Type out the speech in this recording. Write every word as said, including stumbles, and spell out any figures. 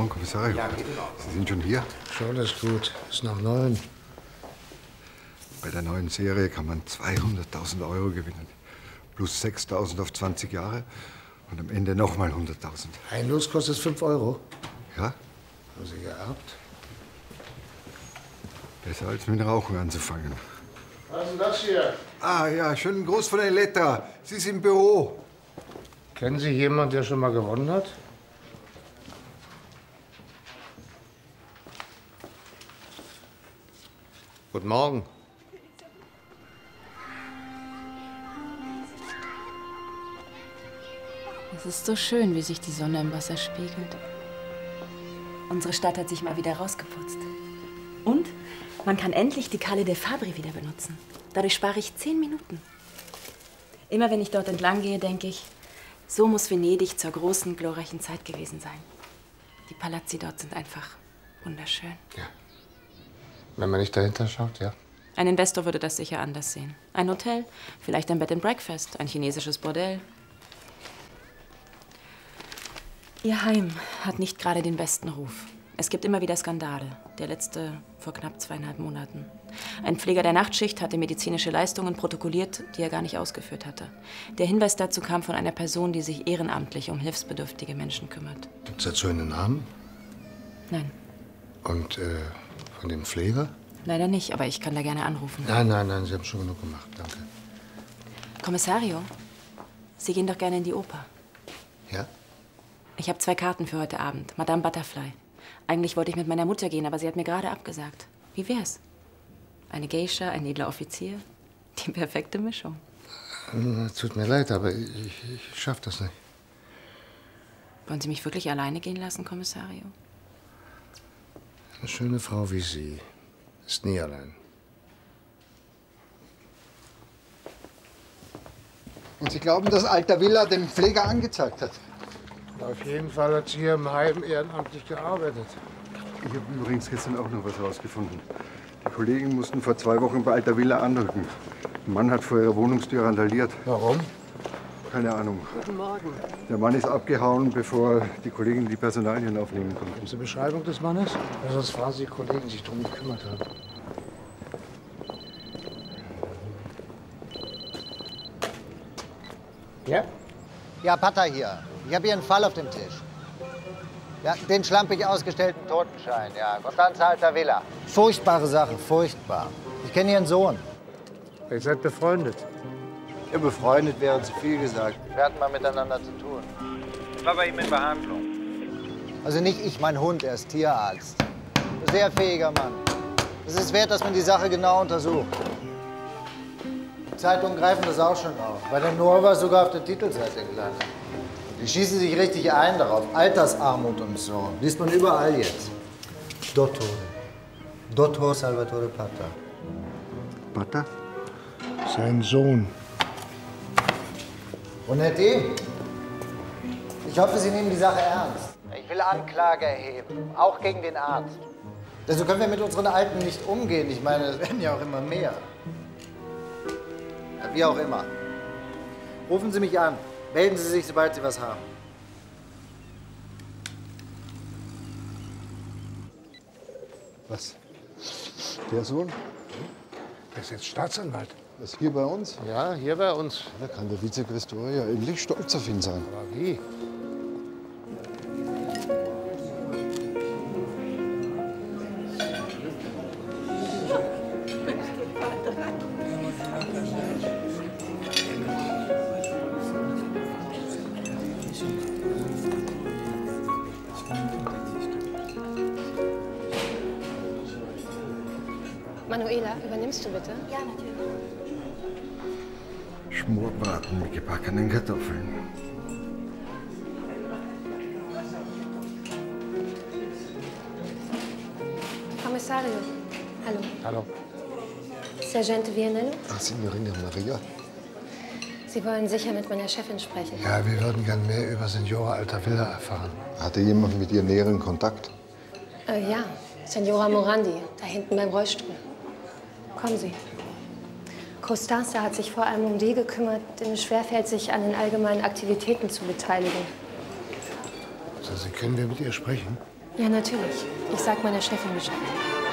Morgen, Kommissario. Ja, geht noch. Sie sind schon hier? Schon ist gut. Ist nach neun. Bei der neuen Serie kann man zweihunderttausend Euro gewinnen. Plus sechstausend auf zwanzig Jahre. Und am Ende nochmal hunderttausend. Ein Los kostet fünf Euro. Ja? Haben Sie geerbt? Besser als mit Rauchen anzufangen. Was ist denn das hier? Ah ja, schönen Gruß von Eletta. Sie ist im Büro. Kennen Sie jemanden, der schon mal gewonnen hat? Guten Morgen. Es ist so schön, wie sich die Sonne im Wasser spiegelt. Unsere Stadt hat sich mal wieder rausgeputzt. Und man kann endlich die Calle de Fabri wieder benutzen. Dadurch spare ich zehn Minuten. Immer wenn ich dort entlang gehe, denke ich, so muss Venedig zur großen, glorreichen Zeit gewesen sein. Die Palazzi dort sind einfach wunderschön. Ja. Wenn man nicht dahinter schaut, ja. Ein Investor würde das sicher anders sehen. Ein Hotel, vielleicht ein Bed and Breakfast, ein chinesisches Bordell. Ihr Heim hat nicht gerade den besten Ruf. Es gibt immer wieder Skandale. Der letzte vor knapp zweieinhalb Monaten. Ein Pfleger der Nachtschicht hatte medizinische Leistungen protokolliert, die er gar nicht ausgeführt hatte. Der Hinweis dazu kam von einer Person, die sich ehrenamtlich um hilfsbedürftige Menschen kümmert. Gibt es dazu einen Namen? Nein. Und äh, von dem Pfleger? Leider nicht, aber ich kann da gerne anrufen. Nein, nein, nein, Sie haben schon genug gemacht. Danke. Kommissario, Sie gehen doch gerne in die Oper. Ja? Ich habe zwei Karten für heute Abend. Madame Butterfly. Eigentlich wollte ich mit meiner Mutter gehen, aber sie hat mir gerade abgesagt. Wie wär's? Eine Geisha, ein edler Offizier. Die perfekte Mischung. Tut mir leid, aber ich, ich schaff das nicht. Wollen Sie mich wirklich alleine gehen lassen, Kommissario? Eine schöne Frau wie Sie ist nie allein. Und Sie glauben, dass Alter Villa den Pfleger angezeigt hat? Auf jeden Fall hat sie hier im Heim ehrenamtlich gearbeitet. Ich habe übrigens gestern auch noch was rausgefunden. Die Kollegen mussten vor zwei Wochen bei Alter Villa anrücken. Ein Mann hat vor ihrer Wohnungstür randaliert. Warum? Keine Ahnung. Guten Morgen. Der Mann ist abgehauen, bevor die Kollegen die Personalien aufnehmen konnten. Haben Sie eine Beschreibung des Mannes? Ja, sonst waren Sie die Kollegen, die sich darum gekümmert haben. Ja? Ja, Pater hier. Ich habe hier einen Fall auf dem Tisch. Ja, den schlampig ausgestellten Totenschein, ja. Constanze Alter Villa. Furchtbare Sache, furchtbar. Ich kenne Ihren Sohn. Ihr seid befreundet. Ja, befreundet wäre zu viel gesagt. Wir hatten mal miteinander zu tun. Ich war bei ihm in Behandlung. Also nicht ich, mein Hund, er ist Tierarzt. Ein sehr fähiger Mann. Es ist wert, dass man die Sache genau untersucht. Die Zeitungen greifen das auch schon auf. Bei der Nova sogar auf der Titelseite gelandet. Die schießen sich richtig ein darauf. Altersarmut und so. Liest man überall jetzt. Dottore. Dottor Salvatore Pata. Pata? Sein Sohn. Bonetti, ich hoffe, Sie nehmen die Sache ernst. Ich will Anklage erheben, auch gegen den Arzt. So können wir mit unseren Alten nicht umgehen. Ich meine, es werden ja auch immer mehr. Ja, wie auch immer. Rufen Sie mich an. Melden Sie sich, sobald Sie was haben. Was? Der Sohn? Der ist jetzt Staatsanwalt. Das hier bei uns? Ja, hier bei uns. Da kann der Vizequestor ja endlich stolz auf ihn sein. Aber wie? Manuela, übernimmst du bitte? Ja, natürlich. Schmorbraten mit gebackenen Kartoffeln. Kommissario. Hallo. Hallo. Sergeant Vianello? Ach, Signorina Maria. Sie wollen sicher mit meiner Chefin sprechen. Ja, wir würden gern mehr über Signora Alta Villa erfahren. Hatte jemand mit ihr näheren Kontakt? Äh, ja, Signora Morandi, da hinten beim Rollstuhl. Kommen Sie. Costanza hat sich vor allem um die gekümmert, denen es schwerfällt, sich an den allgemeinen Aktivitäten zu beteiligen. Also, Sie können wir mit ihr sprechen? Ja, natürlich. Ich sag meiner Chefin Bescheid.